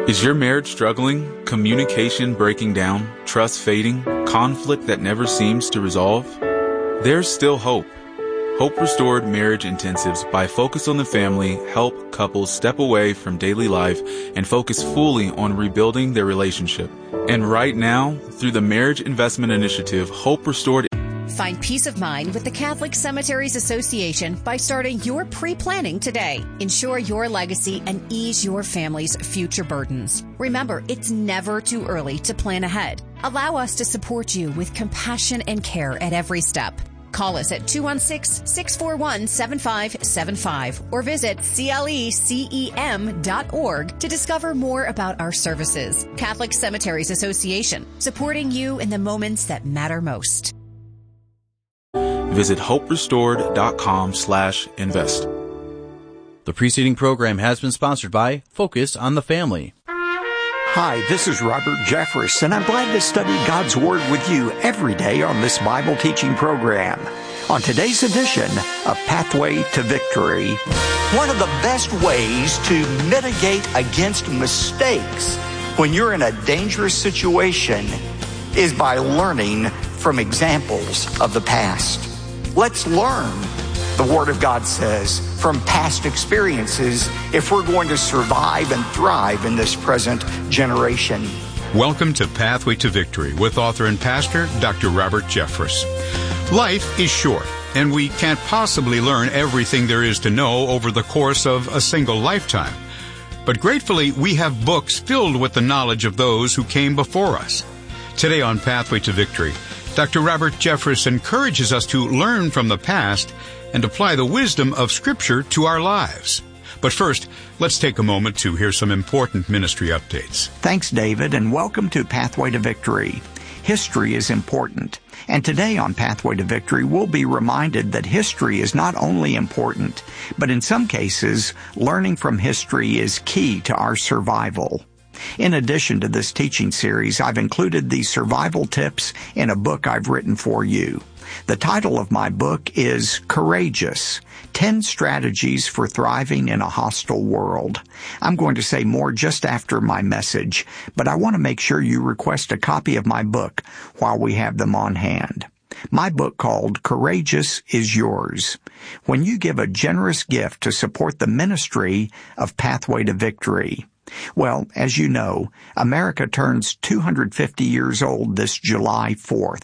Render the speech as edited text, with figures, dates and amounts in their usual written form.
Is your marriage struggling? Communication breaking down? Trust fading? Conflict that never seems to resolve? There's still hope. Hope Restored Marriage Intensives by Focus on the Family help couples step away from daily life and focus fully on rebuilding their relationship. And right now, through the Marriage Investment Initiative, Hope Restored. Find peace of mind with the Catholic Cemeteries Association by starting your pre-planning today. Ensure your legacy and ease your family's future burdens. Remember, it's never too early to plan ahead. Allow us to support you with compassion and care at every step. Call us at 216-641-7575 or visit clecem.org to discover more about our services. Catholic Cemeteries Association, supporting you in the moments that matter most. Visit hoperestored.com/invest. The preceding program has been sponsored by Focus on the Family. Hi, this is Robert Jeffress, and I'm glad to study God's Word with you every day on this Bible teaching program. On today's edition of Pathway to Victory, one of the best ways to mitigate against mistakes when you're in a dangerous situation is by learning from examples of the past. Let's learn, the Word of God says, from past experiences if we're going to survive and thrive in this present generation. Welcome to Pathway to Victory with author and pastor Dr. Robert Jeffress. Life is short, and we can't possibly learn everything there is to know over the course of a single lifetime. But gratefully, we have books filled with the knowledge of those who came before us. Today on Pathway to Victory, Dr. Robert Jeffress encourages us to learn from the past and apply the wisdom of Scripture to our lives. But first, let's take a moment to hear some important ministry updates. Thanks, David, and welcome to Pathway to Victory. History is important, and today on Pathway to Victory, we'll be reminded that history is not only important, but in some cases, learning from history is key to our survival. In addition to this teaching series, I've included these survival tips in a book I've written for you. The title of my book is Courageous: 10 Strategies for Thriving in a Hostile World. I'm going to say more just after my message, but I want to make sure you request a copy of my book while we have them on hand. My book called Courageous is yours. When you give a generous gift to support the ministry of Pathway to Victory. Well, as you know, America turns 250 years old this July 4th.